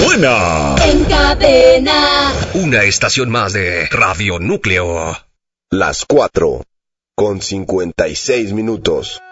buena. En Cadena. Una estación más de Radio Núcleo. Las 4:56.